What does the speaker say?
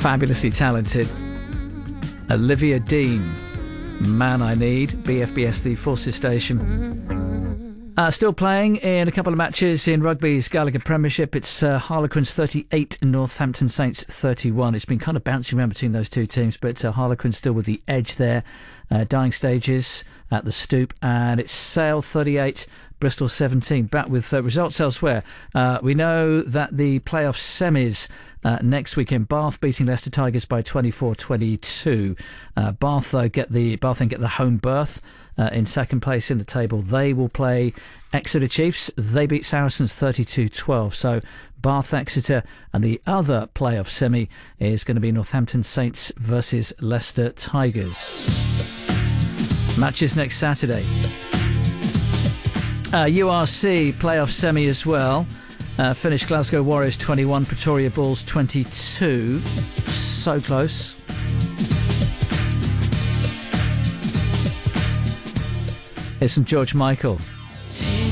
fabulously talented Olivia Dean, Man I Need, BFBS, the Forces station. Still playing in a couple of matches in rugby's Gallagher Premiership. It's Harlequins 38, Northampton Saints 31. It's been kind of bouncing around between those two teams, but Harlequins still with the edge there. Dying stages at the Stoop, and it's Sale 38, Bristol 17. Back with results elsewhere. We know that the playoff semis next weekend, Bath beating Leicester Tigers by 24-22. Bath then get the home berth in second place in the table. They will play Exeter Chiefs. They beat Saracens 32-12. So Bath, Exeter, and the other playoff semi is going to be Northampton Saints versus Leicester Tigers. Matches next Saturday. URC playoff semi as well. Finished Glasgow Warriors 21, Pretoria Bulls 22. So close. Here's some George Michael.